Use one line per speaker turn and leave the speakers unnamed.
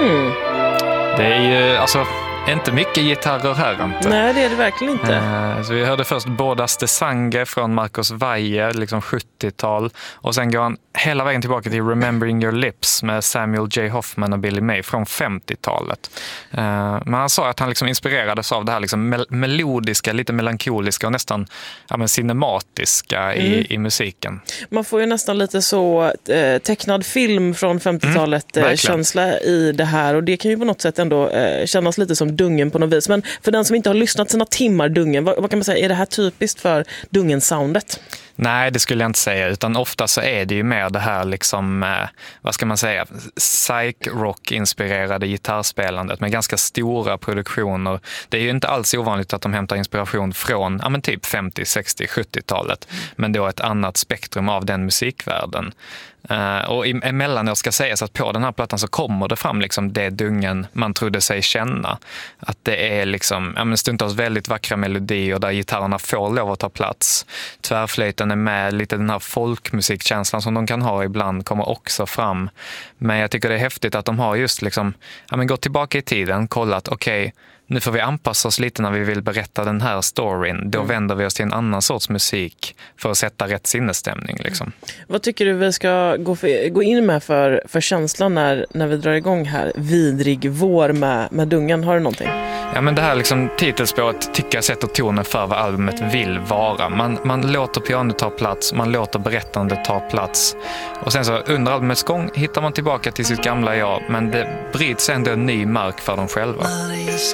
Det är ju alltså inte mycket gitarrer här inte.
Nej, det är det verkligen inte.
Så vi hörde först Bodas de Sangue från Marcos Valle, liksom 70-tal. Och sen går han hela vägen tillbaka till Remembering Your Lips med Samuel J. Hoffman och Billy May från 50-talet. Men han sa att han liksom inspirerades av det här liksom melodiska, lite melankoliska och nästan cinematiska i musiken.
Man får ju nästan lite så tecknad film från 50-talet känsla i det här. Och det kan ju på något sätt ändå kännas lite som Dungen på något vis. Men för den som inte har lyssnat sina timmar Dungen, vad kan man säga? Är det här typiskt för Dungen-soundet?
Nej, det skulle jag inte säga, utan ofta så är det ju mer det här liksom, vad ska man säga, psych-rock-inspirerade gitarrspelandet med ganska stora produktioner. Det är ju inte alls ovanligt att de hämtar inspiration från typ 50, 60, 70-talet, men då ett annat spektrum av den musikvärlden. Och emellanåt ska sägas att på den här plattan så kommer det fram liksom det Dungen man trodde sig känna. Att det är liksom, stundtals väldigt vackra melodier där gitarrerna får lov att ta plats. Tvärflöjten är med, lite den här folkmusikkänslan som de kan ha ibland kommer också fram. Men jag tycker det är häftigt att de har just liksom, gått tillbaka i tiden, kollat, okej, nu får vi anpassa oss lite när vi vill berätta den här storyn. Då vänder vi oss till en annan sorts musik för att sätta rätt sinnesstämning. Liksom.
Vad tycker du vi ska gå in med för känslan när vi drar igång här? Vidrig vår med Dungen. Har du någonting?
Ja, men det här liksom, titelspåret tycker jag sätter tonen för vad albumet vill vara. Man låter pianot ta plats, man låter berättandet ta plats. Och sen så under albumets gång hittar man tillbaka till sitt gamla jag. Men det bryts ändå en ny mark för dem själva.